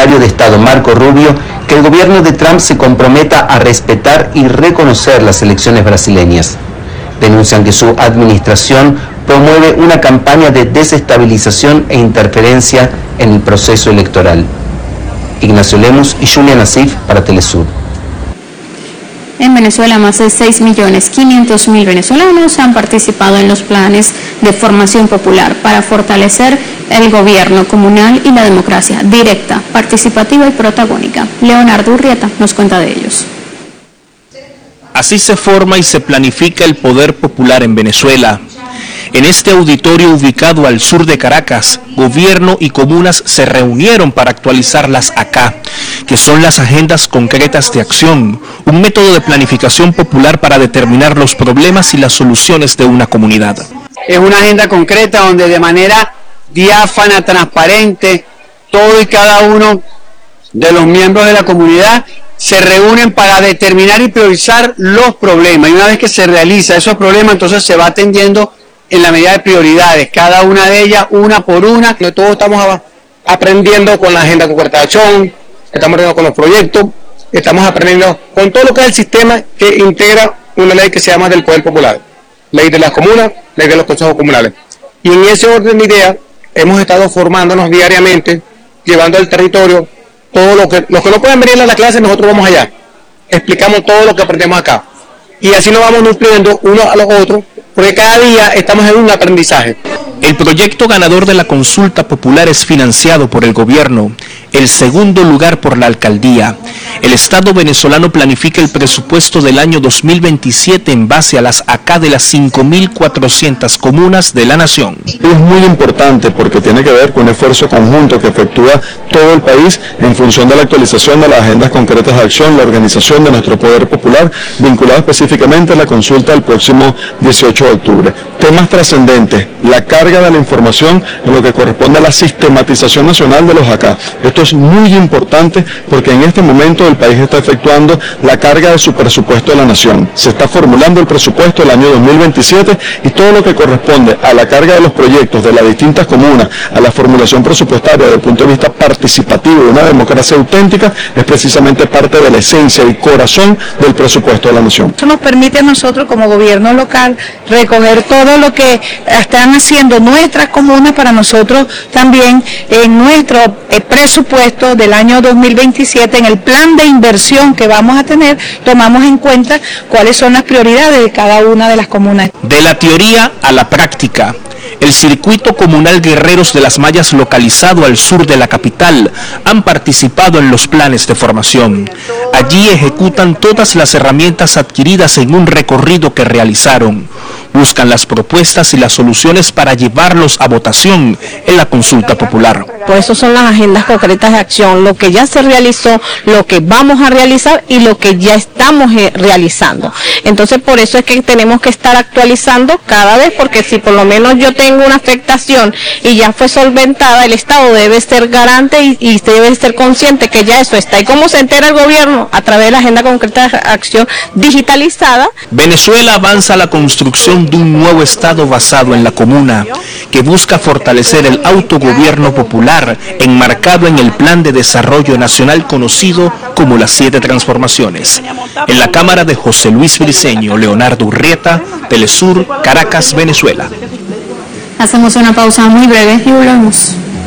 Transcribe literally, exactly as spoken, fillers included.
secretario de Estado Marco Rubio que el gobierno de Trump se comprometa a respetar y reconocer las elecciones brasileñas. Denuncian que su administración promueve una campaña de desestabilización e interferencia en el proceso electoral. Ignacio Lemus y Julia Nasif para Telesur. En Venezuela, más de seis millones quinientos mil venezolanos han participado en los planes de formación popular para fortalecer el gobierno comunal y la democracia directa, participativa y protagónica. Leonardo Urrieta nos cuenta de ellos. Así se forma y se planifica el poder popular en Venezuela. En este auditorio ubicado al sur de Caracas, gobierno y comunas se reunieron para actualizar las A C A, que son las agendas concretas de acción, un método de planificación popular para determinar los problemas y las soluciones de una comunidad. Es una agenda concreta donde de manera diáfana, transparente, todo y cada uno de los miembros de la comunidad se reúnen para determinar y priorizar los problemas. Y una vez que se realiza esos problemas, entonces se va atendiendo en la medida de prioridades, cada una de ellas, una por una. Todos estamos aprendiendo con la agenda concreta de acción, estamos aprendiendo con los proyectos, estamos aprendiendo con todo lo que es el sistema que integra una ley que se llama del Poder Popular, ley de las comunas, ley de los consejos comunales. Y en ese orden de ideas hemos estado formándonos diariamente, llevando al territorio todo lo que, los que no pueden venir a la clase, nosotros vamos allá, explicamos todo lo que aprendemos acá. Y así nos vamos nutriendo unos a los otros, porque cada día estamos en un aprendizaje. El proyecto ganador de la consulta popular es financiado por el gobierno, el segundo lugar por la alcaldía. El Estado venezolano planifica el presupuesto del año dos mil veintisiete en base a las A C A de las cinco mil cuatrocientas comunas de la nación. Es muy importante porque tiene que ver con un esfuerzo conjunto que efectúa todo el país en función de la actualización de las agendas concretas de acción, la organización de nuestro poder popular, vinculado específicamente a la consulta del próximo dieciocho de octubre. Temas trascendentes, la carga de la información en lo que corresponde a la sistematización nacional de los A C A. Esto es muy importante porque en este momento el país está efectuando la carga de su presupuesto de la nación. Se está formulando el presupuesto del año dos mil veintisiete y todo lo que corresponde a la carga de los proyectos de las distintas comunas, a la formulación presupuestaria desde el punto de vista participativo de una democracia auténtica, es precisamente parte de la esencia y corazón del presupuesto de la nación. Eso nos permite a nosotros como gobierno local recoger todo lo que están haciendo nuestras comunas para nosotros también en nuestro eh, presupuesto del año dos mil veintisiete, en el plan de inversión que vamos a tener, tomamos en cuenta cuáles son las prioridades de cada una de las comunas. De la teoría a la práctica. El circuito comunal Guerreros de las Mayas, localizado al sur de la capital, han participado en los planes de formación. Allí ejecutan todas las herramientas adquiridas en un recorrido que realizaron. Buscan las propuestas y las soluciones para llevarlos a votación en la consulta popular. Por eso son las agendas concretas de acción, lo que ya se realizó, lo que vamos a realizar y lo que ya estamos realizando. Entonces por eso es que tenemos que estar actualizando cada vez, porque si por lo menos yo tengo una afectación y ya fue solventada, el Estado debe ser garante y, y debe ser consciente que ya eso está. ¿Y cómo se entera el gobierno? A través de la agenda concreta de acción digitalizada. Venezuela avanza a la construcción de un nuevo Estado basado en la comuna, que busca fortalecer el autogobierno popular enmarcado en el Plan de Desarrollo Nacional conocido como las Siete Transformaciones. En la cámara de José Luis Briceño, Leonardo Urrieta, Telesur, Caracas, Venezuela. Hacemos una pausa muy breve y volvemos.